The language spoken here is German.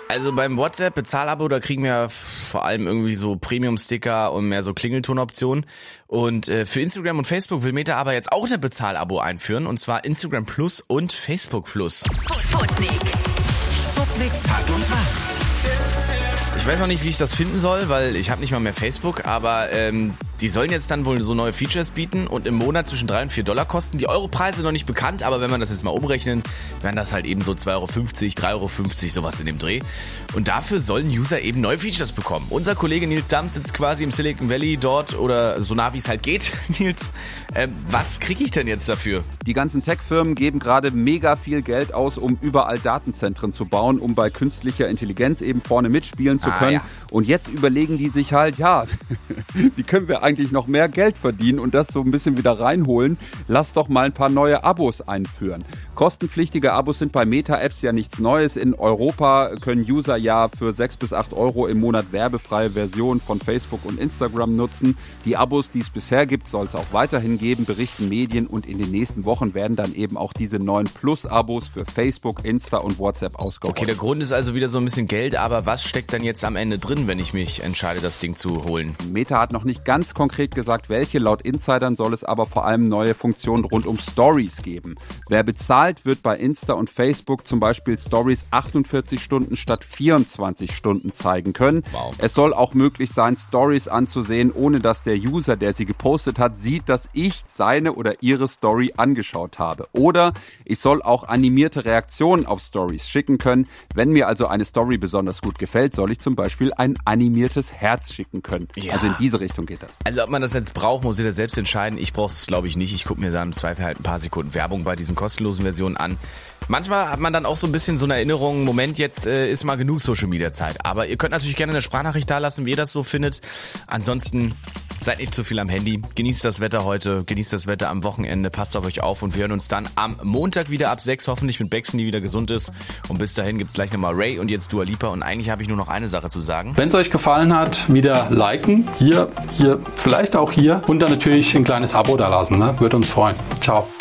Also beim WhatsApp-Bezahlabo, da kriegen wir vor allem irgendwie so Premium-Sticker und mehr so Klingeltonoptionen. Und für Instagram und Facebook will Meta aber jetzt auch eine Bezahlabo einführen. Und zwar Instagram Plus und Facebook Plus. Sputnik Tag und Tag. Ich weiß noch nicht, wie ich das finden soll, weil ich habe nicht mal mehr Facebook, aber die sollen jetzt dann wohl so neue Features bieten und im Monat zwischen $3 und $4 kosten. Die Europreise noch nicht bekannt, aber wenn man das jetzt mal umrechnen, wären das halt eben so 2,50 Euro, 3,50 Euro, sowas in dem Dreh. Und dafür sollen User eben neue Features bekommen. Unser Kollege Nils Sams sitzt quasi im Silicon Valley dort oder so nah wie es halt geht. Nils, was kriege ich denn jetzt dafür? Die ganzen Tech-Firmen geben gerade mega viel Geld aus, um überall Datenzentren zu bauen, um bei künstlicher Intelligenz eben vorne mitspielen zu können. Ja. Und jetzt überlegen die sich halt, wie können wir eigentlich noch mehr Geld verdienen und das so ein bisschen wieder reinholen? Lass doch mal ein paar neue Abos einführen. Kostenpflichtige Abos sind bei Meta-Apps ja nichts Neues. In Europa können User ja für 6 bis 8 Euro im Monat werbefreie Versionen von Facebook und Instagram nutzen. Die Abos, die es bisher gibt, soll es auch weiterhin geben, berichten Medien. Und in den nächsten Wochen werden dann eben auch diese neuen Plus-Abos für Facebook, Insta und WhatsApp ausgerollt. Okay, der Grund ist also wieder so ein bisschen Geld, aber was steckt dann jetzt am Ende drin, wenn ich mich entscheide, das Ding zu holen? Meta hat noch nicht ganz konkret gesagt, welche. Laut Insidern soll es aber vor allem neue Funktionen rund um Stories geben. Wer bezahlt, wird bei Insta und Facebook zum Beispiel Stories 48 Stunden statt 24 Stunden zeigen können. Wow. Es soll auch möglich sein, Stories anzusehen, ohne dass der User, der sie gepostet hat, sieht, dass ich seine oder ihre Story angeschaut habe. Oder ich soll auch animierte Reaktionen auf Stories schicken können. Wenn mir also eine Story besonders gut gefällt, soll ich zum Beispiel ein animiertes Herz schicken können. Ja. Also in diese Richtung geht das. Also ob man das jetzt braucht, muss jeder selbst entscheiden. Ich brauche es, glaube ich, nicht. Ich gucke mir da im Zweifel halt ein paar Sekunden Werbung bei diesen kostenlosen Versionen an. Manchmal hat man dann auch so ein bisschen so eine Erinnerung, Moment, jetzt ist mal genug Social Media Zeit. Aber ihr könnt natürlich gerne eine Sprachnachricht dalassen, wie ihr das so findet. Ansonsten seid nicht zu viel am Handy. Genießt das Wetter heute, genießt das Wetter am Wochenende, passt auf euch auf und wir hören uns dann am Montag wieder ab 6, hoffentlich mit Baxen, die wieder gesund ist. Und bis dahin gibt's gleich nochmal Ray und jetzt Dua Lipa und eigentlich habe ich nur noch eine Sache zu sagen. Wenn es euch gefallen hat, wieder liken, hier, vielleicht auch hier und dann natürlich ein kleines Abo dalassen, ne? Würde uns freuen. Ciao.